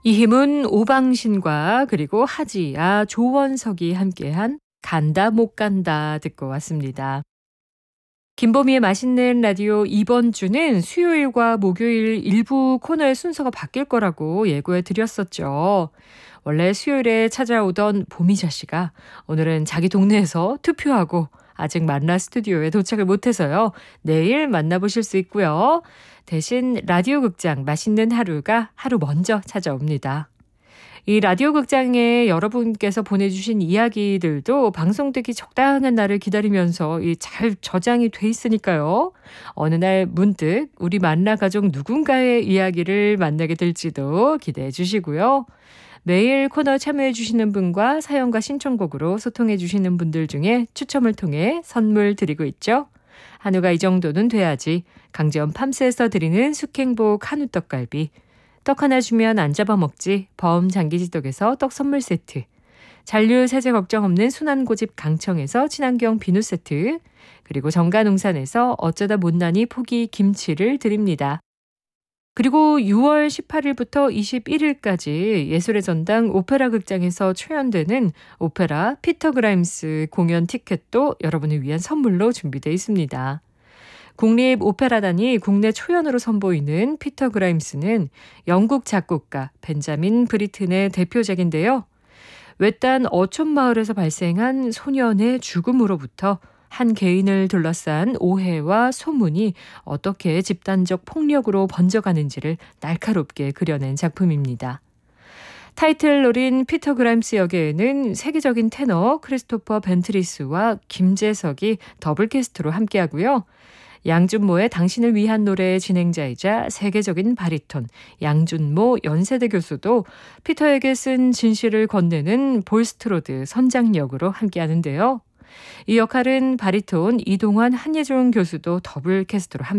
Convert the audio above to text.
이희문, 오방신과 그리고 하지아, 조원석이 함께한 간다 못 간다 듣고 왔습니다. 김보미의 맛있는 라디오 이번 주는 수요일과 목요일 일부 코너의 순서가 바뀔 거라고 예고해 드렸었죠. 원래 수요일에 찾아오던 보미자 씨가 오늘은 자기 동네에서 투표하고 아직 만나 스튜디오에 도착을 못해서요. 내일 만나보실 수 있고요. 대신 라디오 극장 맛있는 하루가 하루 먼저 찾아옵니다. 이 라디오 극장에 여러분께서 보내주신 이야기들도 방송되기 적당한 날을 기다리면서 잘 저장이 돼 있으니까요. 어느 날 문득 우리 만나 가족 누군가의 이야기를 만나게 될지도 기대해 주시고요. 매일 코너 참여해 주시는 분과 사연과 신청곡으로 소통해 주시는 분들 중에 추첨을 통해 선물 드리고 있죠. 한우가 이 정도는 돼야지 강재원 팜스에서 드리는 숙행복 한우 떡갈비, 떡 하나 주면 안 잡아먹지 범 장기지떡에서 떡 선물 세트, 잔류 세제 걱정 없는 순환고집 강청에서 친환경 비누 세트, 그리고 정가농산에서 어쩌다 못난이 포기 김치를 드립니다. 그리고 6월 18일부터 21일까지 예술의 전당 오페라 극장에서 초연되는 오페라 피터 그라임스 공연 티켓도 여러분을 위한 선물로 준비되어 있습니다. 국립오페라단이 국내 초연으로 선보이는 피터 그라임스는 영국 작곡가 벤자민 브리튼의 대표작인데요. 외딴 어촌마을에서 발생한 소년의 죽음으로부터 한 개인을 둘러싼 오해와 소문이 어떻게 집단적 폭력으로 번져가는지를 날카롭게 그려낸 작품입니다. 타이틀롤인 피터 그라임스 역에는 세계적인 테너 크리스토퍼 벤트리스와 김재석이 더블 캐스트로 함께하고요. 양준모의 당신을 위한 노래의 진행자이자 세계적인 바리톤 양준모 연세대 교수도 피터에게 쓴 진실을 건네는 볼스트로드 선장 역으로 함께하는데요. 이 역할은 바리톤 이동환 한예종 교수도 더블 캐스트로